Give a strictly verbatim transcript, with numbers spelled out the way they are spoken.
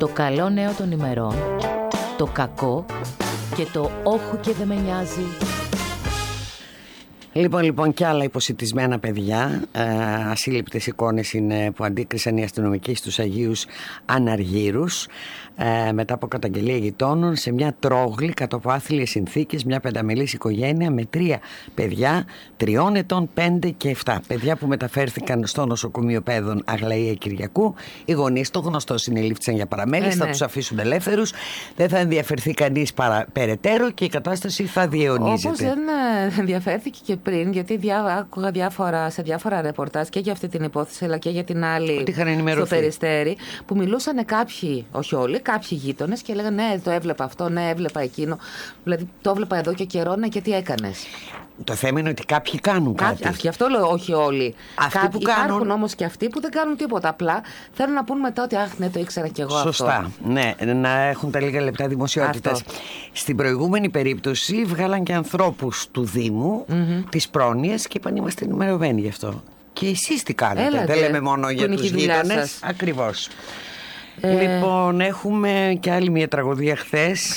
Το καλό νέο των ημερών, το κακό και το όχου και δεν με νοιάζει. Λοιπόν, λοιπόν, και άλλα υποσιτισμένα παιδιά. Ε, ασύλληπτες εικόνες είναι που αντίκρισαν οι αστυνομικοί στους Αγίους Αναργύρους ε, μετά από καταγγελία γειτόνων σε μια τρόγλη κάτω από άθλιες συνθήκες, μια πενταμελής οικογένεια με τρία παιδιά, τριών ετών, πέντε και επτά. Παιδιά που μεταφέρθηκαν στο νοσοκομείο Παιδών Αγλαία Κυριακού. Οι γονείς, το γνωστό, συνελήφθησαν για παραμέληση, ε, θα ναι. τους αφήσουν ελεύθερους. Δεν θα ενδιαφερθεί κανείς παρα, περαιτέρω και η κατάσταση θα διαιωνίζεται. Όπως δεν ενδιαφέρθηκε και πριν, γιατί διά, άκουγα διάφορα, σε διάφορα ρεπορτάζ και για αυτή την υπόθεση αλλά και για την άλλη στο Περιστέρι, που μιλούσαν κάποιοι, όχι όλοι, κάποιοι γείτονες και λέγανε ναι, το έβλεπα αυτό, ναι, έβλεπα εκείνο. Δηλαδή το έβλεπα εδώ και καιρό, ναι, και τι έκανες. Το θέμα είναι ότι κάποιοι κάνουν κάτι. Κάποιοι, γι' αυτό λέω όχι όλοι. Αυτοί κάποιοι, που κάνουν... Υπάρχουν όμως και αυτοί που δεν κάνουν τίποτα. Απλά θέλουν να πούν μετά ότι αχ, ναι, το ήξερα κι εγώ. Σωστά. Αυτό. Ναι, να έχουν τα λίγα λεπτά δημοσιότητας. Στην προηγούμενη περίπτωση βγάλαν και ανθρώπους του Δήμου mm-hmm. τις πρόνοιες και είπαν είμαστε ενημερωμένοι γι' αυτό. Και εσείς τι κάνετε? Έλατε, δεν λέμε μόνο για τους γείτονες. Ακριβώς. Ε... Λοιπόν, έχουμε και άλλη μια τραγωδία χθες.